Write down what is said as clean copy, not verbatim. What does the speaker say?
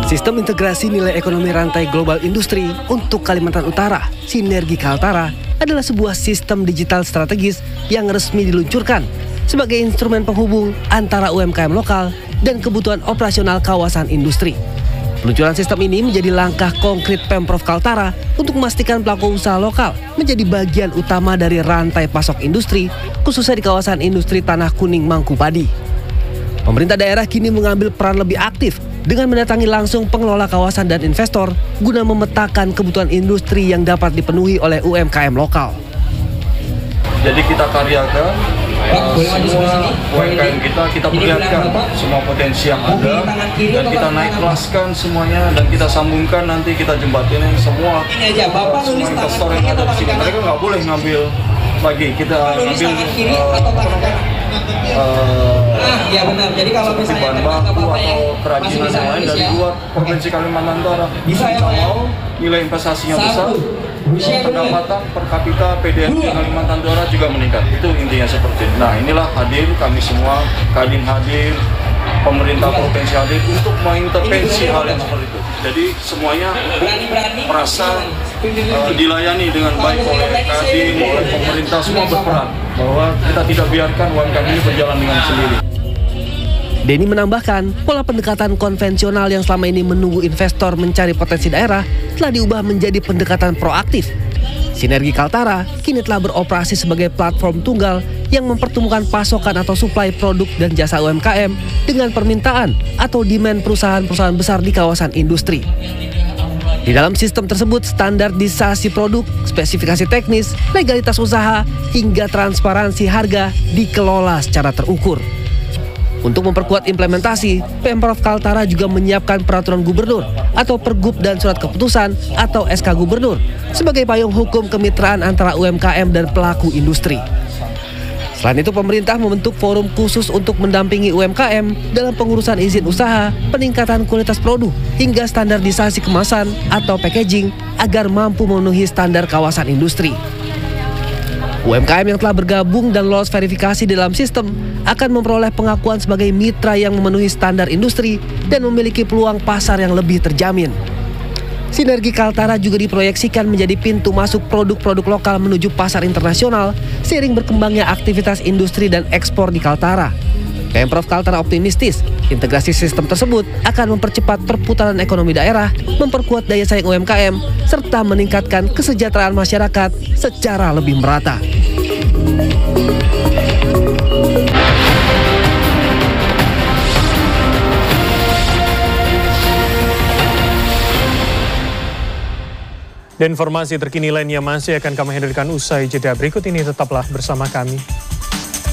Sistem integrasi nilai ekonomi rantai global industri untuk Kalimantan Utara, Sinergi Kaltara, adalah sebuah sistem digital strategis yang resmi diluncurkan sebagai instrumen penghubung antara UMKM lokal dan kebutuhan operasional kawasan industri. Peluncuran sistem ini menjadi langkah konkret Pemprov Kaltara untuk memastikan pelaku usaha lokal menjadi bagian utama dari rantai pasok industri, khususnya di kawasan industri Tanah Kuning Mangkupadi. Pemerintah daerah kini mengambil peran lebih aktif dengan mendatangi langsung pengelola kawasan dan investor guna memetakan kebutuhan industri yang dapat dipenuhi oleh UMKM lokal. Jadi kita karyakan semua UMKM kita perlihatkan semua potensi yang ada dan kita naik kelaskan semuanya dan kita sambungkan, nanti kita jembatin semua investor yang ada di sini. Mereka nggak boleh ngambil lagi, kita ngambil ya benar. Jadi kalau misalnya bahan baku atau kerajinan yang lain dari luar provinsi Kalimantan Utara, kita mau nilai investasinya besar, pendapatan per kapita PDRT Kalimantan Utara juga meningkat. Itu intinya seperti ini. Nah, inilah hadir kami semua, Kadin hadir, pemerintah provinsi hadir untuk mengintervensi hal yang seperti itu. Jadi semuanya merasa dilayani dengan baik oleh Kadin, oleh pemerintah, semua berperan bahwa kita tidak biarkan UMKM ini berjalan dengan sendiri. Denny menambahkan, pola pendekatan konvensional yang selama ini menunggu investor mencari potensi daerah telah diubah menjadi pendekatan proaktif. Sinergi Kaltara kini telah beroperasi sebagai platform tunggal yang mempertemukan pasokan atau suplai produk dan jasa UMKM dengan permintaan atau demand perusahaan-perusahaan besar di kawasan industri. Di dalam sistem tersebut, standarisasi produk, spesifikasi teknis, legalitas usaha, hingga transparansi harga dikelola secara terukur. Untuk memperkuat implementasi, Pemprov Kaltara juga menyiapkan peraturan gubernur atau pergub dan surat keputusan atau SK gubernur sebagai payung hukum kemitraan antara UMKM dan pelaku industri. Selain itu, pemerintah membentuk forum khusus untuk mendampingi UMKM dalam pengurusan izin usaha, peningkatan kualitas produk, hingga standarisasi kemasan atau packaging agar mampu memenuhi standar kawasan industri. UMKM yang telah bergabung dan lolos verifikasi di dalam sistem akan memperoleh pengakuan sebagai mitra yang memenuhi standar industri dan memiliki peluang pasar yang lebih terjamin. Sinergi Kaltara juga diproyeksikan menjadi pintu masuk produk-produk lokal menuju pasar internasional seiring berkembangnya aktivitas industri dan ekspor di Kaltara. Pemprov Kaltara optimistis integrasi sistem tersebut akan mempercepat perputaran ekonomi daerah, memperkuat daya saing UMKM, serta meningkatkan kesejahteraan masyarakat secara lebih merata. Dan informasi terkini lainnya masih akan kami hadirkan usai jeda berikut ini, tetaplah bersama kami.